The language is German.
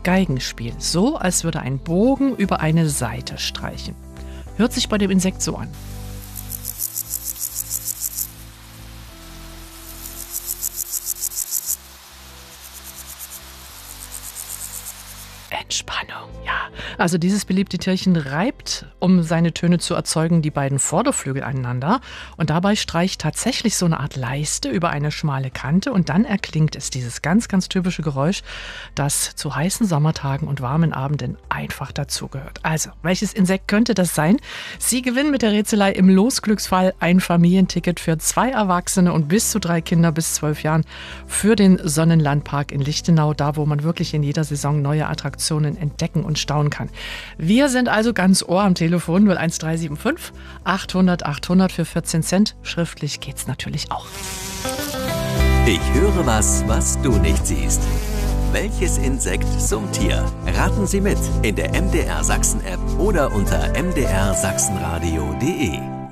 Geigenspiel, so als würde ein Bogen über eine Saite streichen. Hört sich bei dem Insekt so an. Entspannung, ja. Also dieses beliebte Tierchen reibt, um seine Töne zu erzeugen, die beiden Vorderflügel aneinander. Und dabei streicht tatsächlich so eine Art Leiste über eine schmale Kante. Und dann erklingt es, dieses ganz, ganz typische Geräusch, das zu heißen Sommertagen und warmen Abenden einfach dazugehört. Also, welches Insekt könnte das sein? Sie gewinnen mit der Rätselei im Losglücksfall ein Familienticket für 2 Erwachsene und bis zu 3 Kinder bis 12 Jahren für den Sonnenlandpark in Lichtenau, da wo man wirklich in jeder Saison neue Attraktionen entdecken und staunen kann. Wir sind also ganz Ohr am Telefon 01375 800 800 für 14 Cent. Schriftlich geht's natürlich auch. Ich höre was du nicht siehst. Welches Insekt summt hier? Raten Sie mit in der MDR Sachsen App oder unter mdrsachsenradio.de.